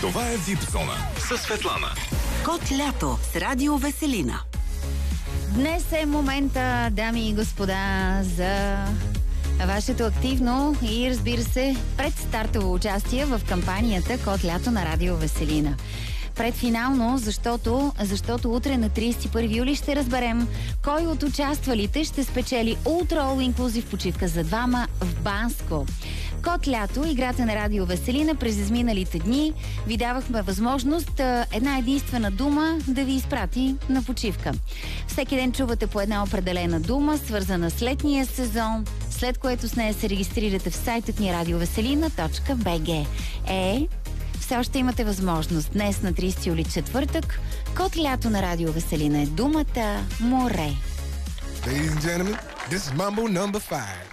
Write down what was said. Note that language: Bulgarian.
Това е Випзона със Светлана. Кот лято с Радио Веселина. Днес е момента, дами и господа, за вашето активно и, разбира се, предстартово участие в кампанията Кот лято на Радио Веселина. Предфинално, защото утре на 31 юли ще разберем кой от участвалите ще спечели Ultra All Inclusive почивка за двама в Банско. Кот лято, играта на Радио Веселина, през изминалите дни ви давахме възможност една единствена дума да ви изпрати на почивка. Всеки ден чувате по една определена дума, свързана с летния сезон, след което с нея се регистрирате в сайтът ни radioveselina.bg. Все още имате възможност. Днес на 30 юли, четвъртък, Кот лято на Радио Веселина е думата море. Ladies and gentlemen, this is Mambo number 5.